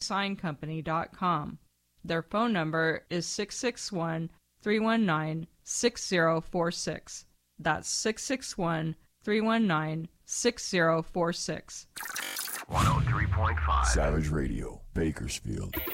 signcompany.com. Their phone number is 661-319-6046. That's 661-319-6046. 103.5 Savage Radio, Bakersfield.